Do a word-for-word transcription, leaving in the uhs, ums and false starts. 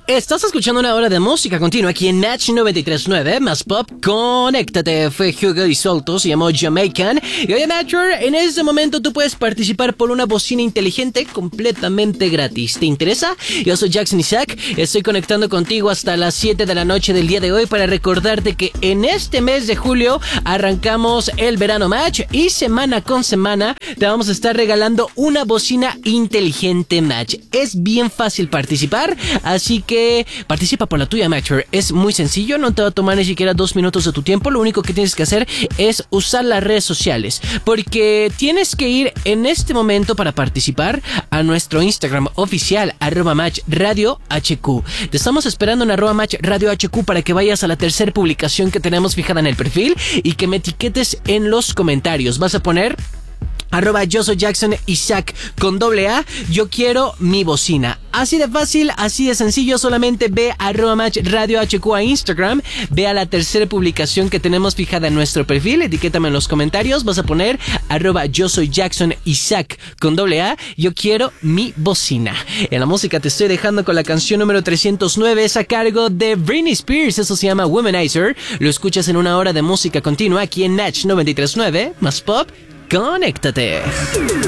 Estás escuchando una hora de música continua aquí en Natch noventa y tres punto nueve, más pop, conéctate. Fue Hugo y Solto, se llamó Jamaican. Y oye, Natcher, en este momento tú puedes participar por una bocina inteligente completamente gratis. ¿Te interesa? Yo soy Jackson Isaac, estoy conectando contigo hasta las siete de la noche del día de hoy para recordarte que en este mes de julio arrancamos el Verano Match y semana con semana te vamos a estar regalando una bocina inteligente Match. Es bien fácil participar, así que participa por la tuya, Matcher. Es muy sencillo, no te va a tomar ni siquiera dos minutos de tu tiempo. Lo único que tienes que hacer es usar las redes sociales, porque tienes que ir en este momento para participar a nuestro Instagram oficial, arroba match radio hq. Te estamos esperando en arroba match radio hq para que vayas a la tercera publicación que tenemos fijada en el perfil y que me etiquetes en los comentarios. Vas a poner arroba yo soy Jackson Isaac con doble A, yo quiero mi bocina. Así de fácil, así de sencillo. Solamente ve a arroba match radio hq a Instagram, ve a la tercera publicación que tenemos fijada en nuestro perfil, etiquétame en los comentarios, vas a poner arroba yo soy Jackson Isaac con doble A, yo quiero mi bocina. En la música te estoy dejando con la canción número trescientos nueve, es a cargo de Britney Spears, eso se llama Womanizer. Lo escuchas en una hora de música continua aquí en Natch noventa y tres punto nueve, más pop, conéctate.